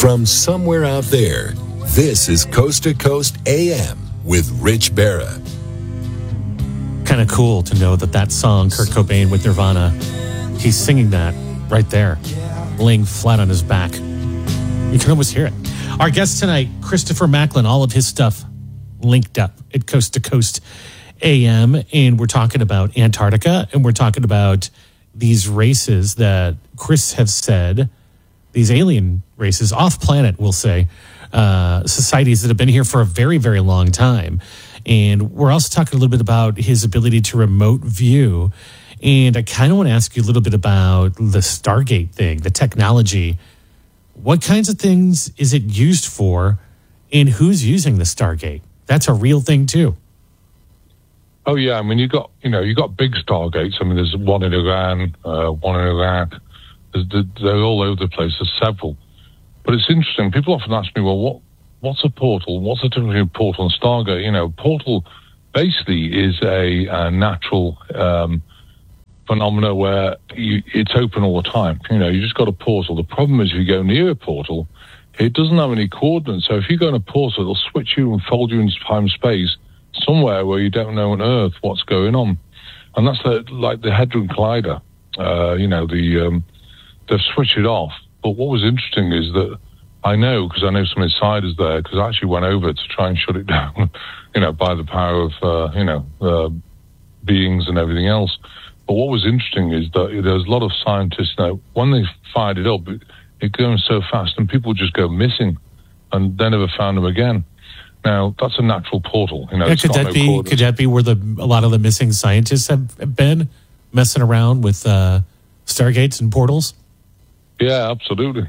From somewhere out there, this is Coast to Coast AM with Rich Berra. Kind of cool to know that song, Kurt Cobain with Nirvana, he's singing that right there, laying flat on his back. You can almost hear it. Our guest tonight, Christopher Macklin, all of his stuff linked up at Coast to Coast AM. And we're talking about Antarctica, and we're talking about these races that Chris has said, these alien races, off-planet, we'll say, societies that have been here for a very, very long time. And we're also talking a little bit about his ability to remote view. And I kind of want to ask you a little bit about the Stargate thing, the technology. What kinds of things is it used for, and who's using the Stargate? That's a real thing, too. Oh, yeah. I mean, you got big Stargates. I mean, there's one in Iran, one in Iraq. They're all over the place. There's several. But it's interesting. People often ask me, well, what's a portal? What's the difference between a portal and Stargate? You know, portal basically is a natural phenomena where it's open all the time. You know, you just got a portal. The problem is if you go near a portal, it doesn't have any coordinates. So if you go in a portal, it'll switch you and fold you into time and space somewhere where you don't know on Earth what's going on. And that's like the Hadron Collider. They've switched it off. But what was interesting is that I know, because I know some insiders there, because I actually went over to try and shut it down, by the power of, beings and everything else. But what was interesting is that there's a lot of scientists now, when they fired it up, it goes so fast and people just go missing and they never found them again. Now, that's a natural portal. Could that be where a lot of the missing scientists have been messing around with Stargates and portals? Yeah, absolutely.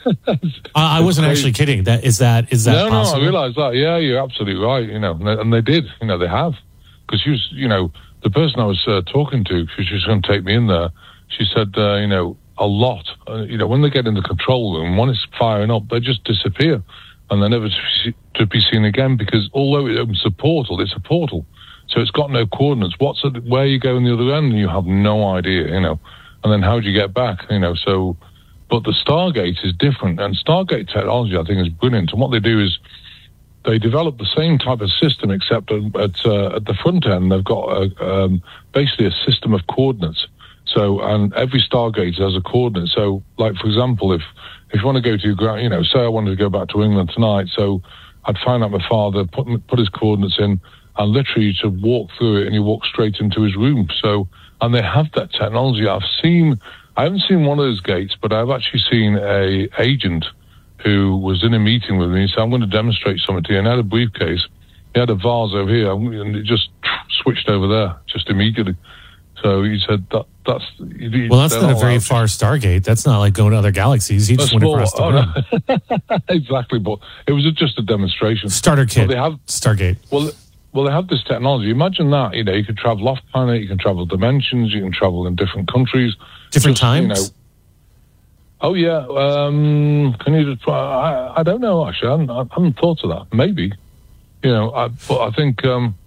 I wasn't actually kidding. Is that no, possible? No, I realize that. Yeah, you're absolutely right. And they did. They have. Because she was, the person I was talking to, she was going to take me in there. She said, a lot. When they get in the control room, when it's firing up, they just disappear, and they're never to be seen again. Because although it opens a portal, it's a portal, so it's got no coordinates. Where you go on the other end, and you have no idea. And then how do you get back? So. But the Stargate is different, and Stargate technology, I think, is brilliant. And what they do is they develop the same type of system, except at the front end, they've got basically a system of coordinates. So, and every Stargate has a coordinate. So, like, for example, if you want to go to, say I wanted to go back to England tonight, so I'd find out my father, put his coordinates in, and literally you should walk through it, and you walk straight into his room. So, and they have that technology. I haven't seen one of those gates, but I've actually seen a agent who was in a meeting with me. He said, I'm going to demonstrate something to you. And I had a briefcase. He had a vase over here, and it just switched over there, just immediately. So he said, that's not a very far Stargate. That's not like going to other galaxies. He just went across the room. No. Exactly, but it was just a demonstration. Starter kit, Stargate. Well, they have this technology. Imagine that. You can travel off planet, you can travel dimensions, you can travel in different countries. Different times? Oh, yeah. Can you just try? I don't know, actually. I haven't thought of that. Maybe. But I think,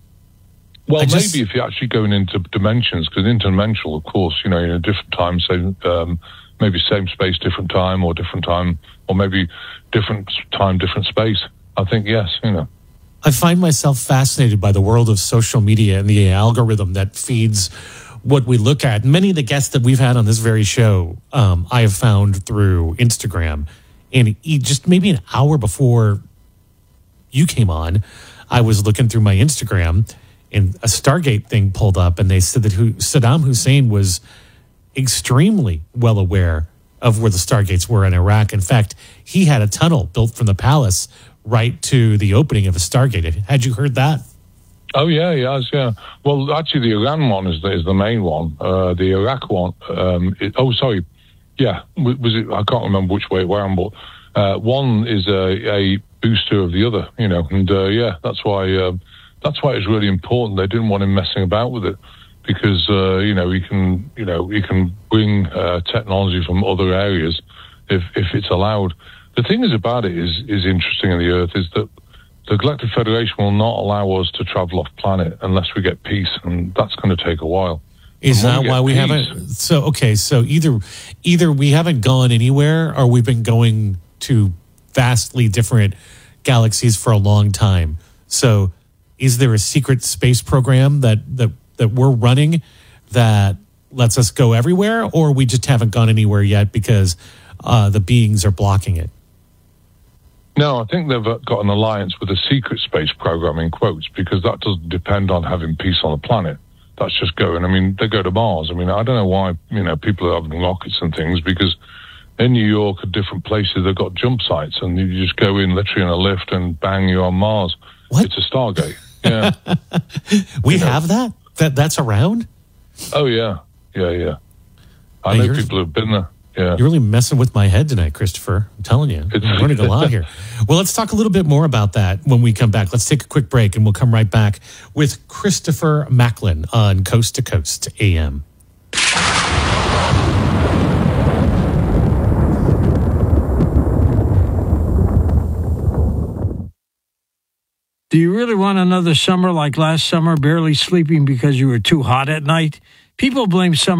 maybe if you're actually going into dimensions, because interdimensional, of course, in a different time, say, maybe same space, different time, or different time, or maybe different time, different space. I think, yes, I find myself fascinated by the world of social media and the algorithm that feeds what we look at. Many of the guests that we've had on this very show, I have found through Instagram. And just maybe an hour before you came on, I was looking through my Instagram and a Stargate thing pulled up, and they said that Saddam Hussein was extremely well aware of where the Stargates were in Iraq. In fact, he had a tunnel built from the palace right to the opening of a Stargate. Had you heard that? Oh, yeah, yes, yeah. Well, actually, the Iran one is the main one. The Iraq one, yeah, was it? I can't remember which way it went, but one is a booster of the other, and yeah, that's why it's really important. They didn't want him messing about with it because, you can bring technology from other areas if it's allowed. The thing is about it is interesting in the Earth is that the Galactic Federation will not allow us to travel off planet unless we get peace, and that's going to take a while. Is that why we haven't? So either we haven't gone anywhere, or we've been going to vastly different galaxies for a long time. So is there a secret space program that we're running that lets us go everywhere, or we just haven't gone anywhere yet because the beings are blocking it? No, I think they've got an alliance with a secret space program, in quotes, because that doesn't depend on having peace on the planet. That's just going. I mean, they go to Mars. I mean, I don't know why, people are having rockets and things, because in New York at different places, they've got jump sites, and you just go in literally in a lift and bang, you're on Mars. What? It's a Stargate. Yeah. We have that? That's around? Oh, yeah. Yeah. I know people who've been there. Yeah. You're really messing with my head tonight, Christopher. I'm telling you. I'm learning a lot here. Well, let's talk a little bit more about that when we come back. Let's take a quick break, and we'll come right back with Christopher Macklin on Coast to Coast AM. Do you really want another summer like last summer, barely sleeping because you were too hot at night? People blame summer